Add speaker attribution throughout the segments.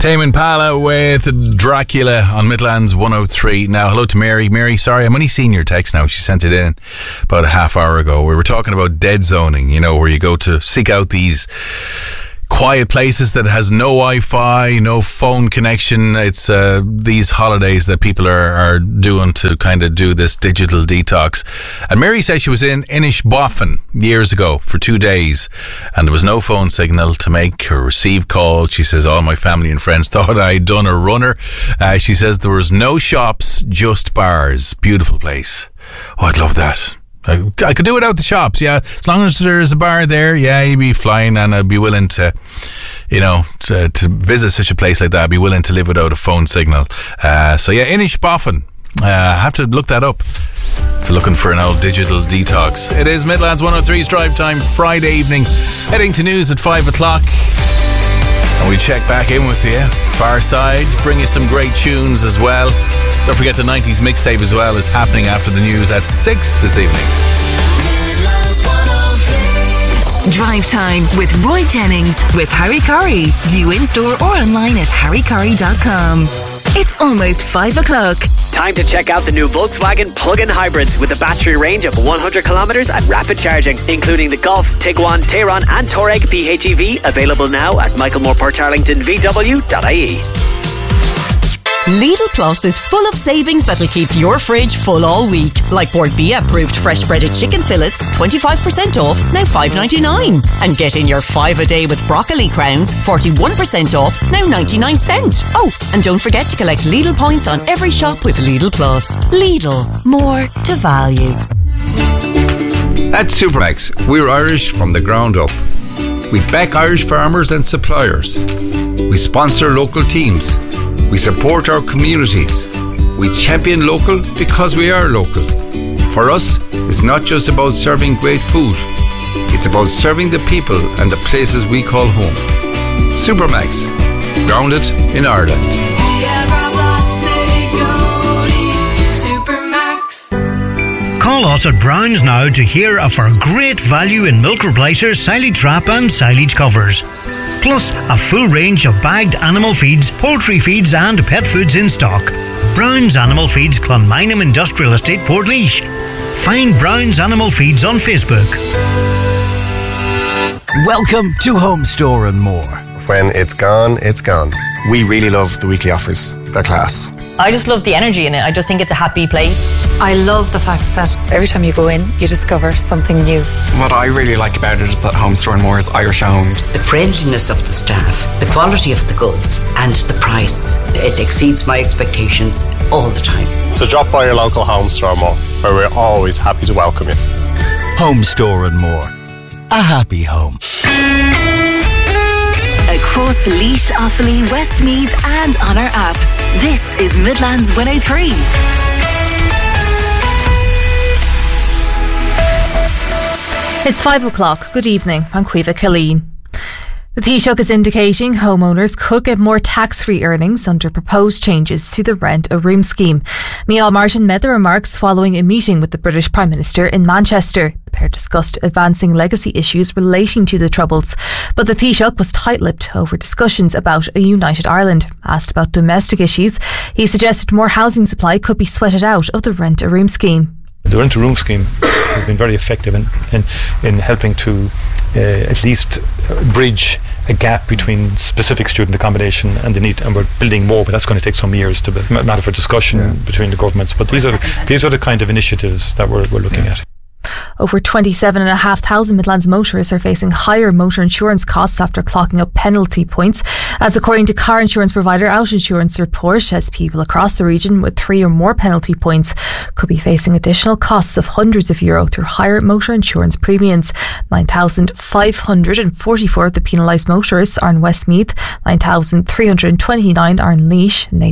Speaker 1: Tame Impala with Dracula on Midlands 103. Now, hello to Mary. Mary, sorry, I'm only seeing your text now. She sent it in about a half hour ago. We were talking about dead zoning, you know, where you go to seek out these quiet places that has no Wi-Fi, no phone connection. It's these holidays that people are doing to kind of do this digital detox. And Mary said she was in Inishbofin years ago for 2 days, and there was no phone signal to make or receive calls. She says all my family and friends thought I'd done a runner. She says there was no shops, just bars. Beautiful place. Oh, I'd love that. I could do without the shops, yeah. As long as there's a bar there, yeah, you'd be flying, and I'd be willing to, you know, to visit such a place like that. I'd be willing to live without a phone signal. So yeah, Inishbofin. I have to look that up if you're looking for an old digital detox. It is Midlands 103's Drive Time, Friday evening. Heading to news at 5 o'clock. And we check back in with you. Far Side, bring you some great tunes as well. Don't forget the 90s mixtape as well is happening after the news at 6 this evening.
Speaker 2: Drive Time with Roy Jennings with Harry Curry. View in store or online at harrycurry.com. It's almost 5 o'clock.
Speaker 3: Time to check out the new Volkswagen plug-in hybrids with a battery range of 100 kilometres and rapid charging, including the Golf, Tiguan, Tayron and Touareg PHEV, available now at Michael Moore Portarlington VW.ie.
Speaker 4: Lidl Plus is full of savings that'll keep your fridge full all week. Like Bordbia approved fresh breaded chicken fillets, 25% off, now $5.99. And get in your 5 a day with broccoli crowns, 41% off, now 99 cents. Oh, and don't forget to collect Lidl points on every shop with Lidl Plus. Lidl, more to value.
Speaker 5: At Supermax, we're Irish from the ground up. We back Irish farmers and suppliers. We sponsor local teams. We support our communities. We champion local because we are local. For us, it's not just about serving great food. It's about serving the people and the places we call home. Supermax, grounded in Ireland.
Speaker 6: Call us at Browns now to hear of our great value in milk replacers, silage wrap and silage covers. Plus a full range of bagged animal feeds, poultry feeds and pet foods in stock. Browns Animal Feeds, Clonminum Industrial Estate, Portlaoise. Find Browns Animal Feeds on Facebook.
Speaker 7: Welcome to Home Store and More.
Speaker 8: When it's gone, it's gone. We really love the weekly offers. They're class.
Speaker 9: I just love the energy in it. I just think it's a happy place.
Speaker 10: I love the fact that every time you go in, you discover something new.
Speaker 11: What I really like about it is that Home Store and More is Irish owned.
Speaker 12: The friendliness of the staff, the quality of the goods, and the price. It exceeds my expectations all the time.
Speaker 8: So drop by your local Home Store and More, where we're always happy to welcome you.
Speaker 7: Home Store and More. A happy home.
Speaker 2: Across Laois, Offaly, Westmeath and on our app. This is Midlands 103.
Speaker 13: It's 5 o'clock. Good evening. I'm Caoimhe Killeen. The Taoiseach is indicating homeowners could get more tax-free earnings under proposed changes to the Rent a Room scheme. Micheál Martin made the remarks following a meeting with the British Prime Minister in Manchester. The pair discussed advancing legacy issues relating to the Troubles, but the Taoiseach was tight-lipped over discussions about a united Ireland. Asked about domestic issues, he suggested more housing supply could be sweated out of the Rent a Room scheme.
Speaker 14: The Rent a Room scheme has been very effective in helping to at least bridge a gap between specific student accommodation and the need, and we're building more, but that's going to take some years to be a matter for discussion between the governments. But these are the kind of initiatives that we're looking at.
Speaker 13: Over 27,500 Midlands motorists are facing higher motor insurance costs after clocking up penalty points. That's according to car insurance provider Out Insurance report, as people across the region with 3 or more penalty points could be facing additional costs of hundreds of euro through higher motor insurance premiums. 9,544 of the penalised motorists are in Westmeath, 9,329 are in Laois, and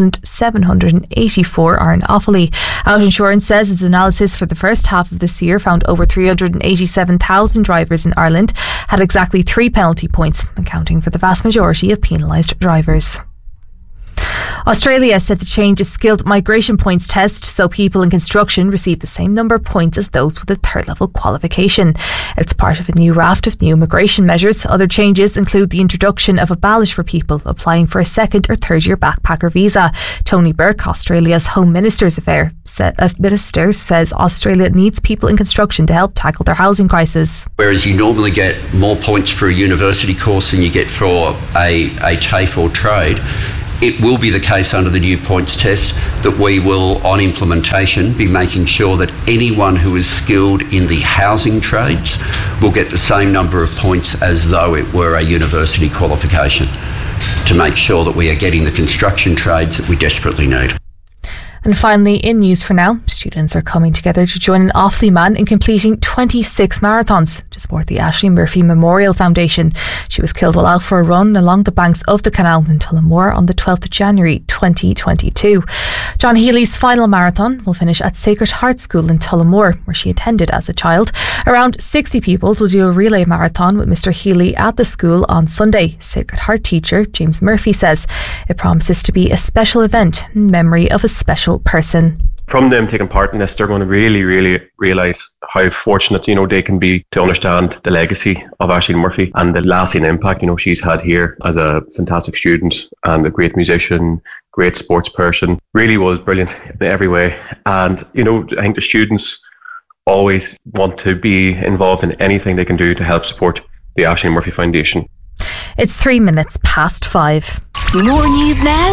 Speaker 13: 8,784 are in Offaly. Out Insurance says its analysis for the first half of this year found over 387,000 drivers in Ireland had exactly 3 penalty points, accounting for the vast majority of penalised drivers. Australia said the change is skilled migration points test, so people in construction receive the same number of points as those with a third level qualification. It's part of a new raft of new immigration measures. Other changes include the introduction of a ballot for people applying for a second or third year backpacker visa. Tony Burke, Australia's Home Minister's Minister, says Australia needs people in construction to help tackle their housing crisis.
Speaker 15: Whereas you normally get more points for a university course than you get for a TAFE or trade, it will be the case under the new points test that we will, on implementation, be making sure that anyone who is skilled in the housing trades will get the same number of points as though it were a university qualification, to make sure that we are getting the construction trades that we desperately need.
Speaker 13: And finally, in news for now, students are coming together to join an Offaly man in completing 26 marathons to support the Ashling Murphy Memorial Foundation. She was killed while out for a run along the banks of the canal in Tullamore on the 12th of January 2022. John Healy's final marathon will finish at Sacred Heart School in Tullamore, where she attended as a child. Around 60 pupils will do a relay marathon with Mr. Healy at the school on Sunday. Sacred Heart teacher James Murphy says it promises to be a special event in memory of a special person.
Speaker 16: From them taking part in this, they're going to really realise how fortunate, they can be to understand the legacy of Ashling Murphy and the lasting impact, she's had here as a fantastic student and a great musician, great sports person. Really was brilliant in every way. And, I think the students always want to be involved in anything they can do to help support the Ashling Murphy Foundation.
Speaker 13: It's 3 minutes past 5.
Speaker 2: More news now,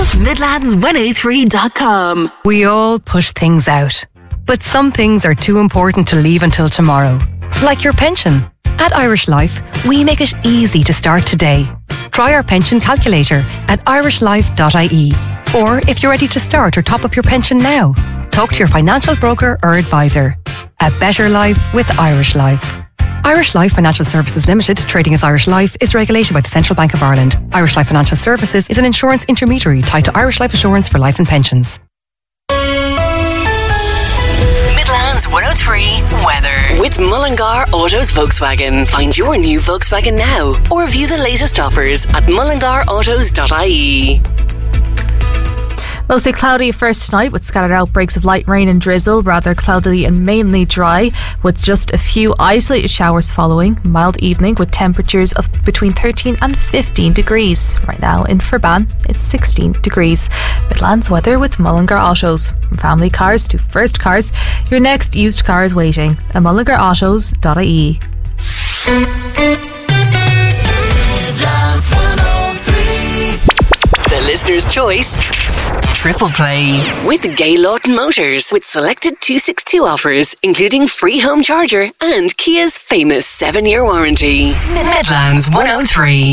Speaker 2: Midlands103.com.
Speaker 17: We all push things out, but some things are too important to leave until tomorrow. Like your pension. At Irish Life, we make it easy to start today. Try our pension calculator at irishlife.ie. Or if you're ready to start or top up your pension now, talk to your financial broker or advisor. A better life with Irish Life. Irish Life Financial Services Limited, trading as Irish Life, is regulated by the Central Bank of Ireland. Irish Life Financial Services is an insurance intermediary tied to Irish Life Assurance for life and pensions.
Speaker 2: Midlands 103 weather with Mullingar Autos Volkswagen. Find your new Volkswagen now or view the latest offers at mullingarautos.ie.
Speaker 13: Mostly cloudy first tonight with scattered outbreaks of light rain and drizzle, rather cloudy and mainly dry with just a few isolated showers following. Mild evening with temperatures of between 13 and 15 degrees. Right now in Ferban it's 16 degrees. Midlands weather with Mullingar Autos. From family cars to first cars, your next used car is waiting at mullingarautos.ie.
Speaker 2: The listener's choice Triple Play with Gaylord Motors with selected 262 offers including free home charger and Kia's famous 7-year warranty. Midlands 103.